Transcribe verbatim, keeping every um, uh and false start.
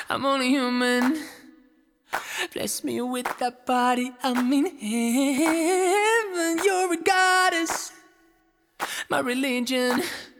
I'm only human. Bless me with that body, I'm in heaven. You're a goddess, my religion.